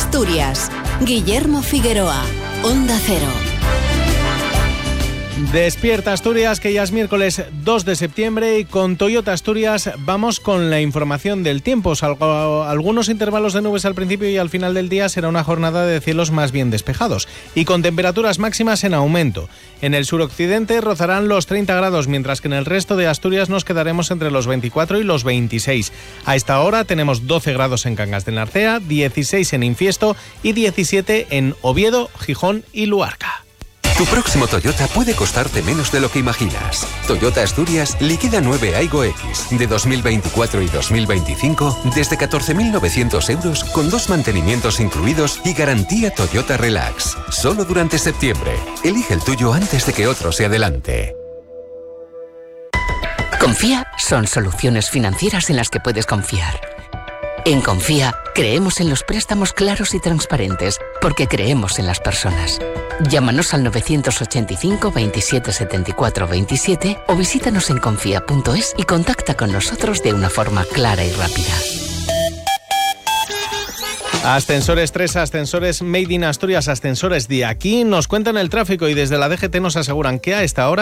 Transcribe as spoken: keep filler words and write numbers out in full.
Asturias. Guillermo Figueroa, Onda Cero. Despierta Asturias, que ya es miércoles dos de septiembre y con Toyota Asturias vamos con la información del tiempo. Salvo algunos intervalos de nubes al principio y al final del día será una jornada de cielos más bien despejados y con temperaturas máximas en aumento. En el suroccidente rozarán los treinta grados, mientras que en el resto de Asturias nos quedaremos entre los veinticuatro y los veintiséis. A esta hora tenemos doce grados en Cangas de Narcea, dieciséis en Infiesto y diecisiete en Oviedo, Gijón y Luarca. Tu próximo Toyota puede costarte menos de lo que imaginas. Toyota Asturias liquida nueve Aygo X de dos mil veinticuatro y dos mil veinticinco desde catorce mil novecientos euros con dos mantenimientos incluidos y garantía Toyota Relax. Solo durante septiembre. Elige el tuyo antes de que otro se adelante. Confía son soluciones financieras en las que puedes confiar. En Confía, creemos en los préstamos claros y transparentes, porque creemos en las personas. Llámanos al novecientos ochenta y cinco, veintisiete, setenta y cuatro, veintisiete o visítanos en confía punto es y contacta con nosotros de una forma clara y rápida. Ascensores tres, ascensores Made in Asturias, ascensores de aquí nos cuentan el tráfico y desde la D G T nos aseguran que a esta hora